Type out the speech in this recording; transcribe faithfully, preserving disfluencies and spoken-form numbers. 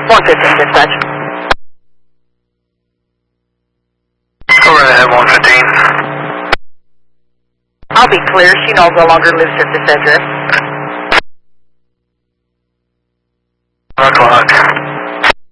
one fifteen, dispatch. Go right ahead, one fifteen. I'll be clear. She no longer lives at this address. one o'clock.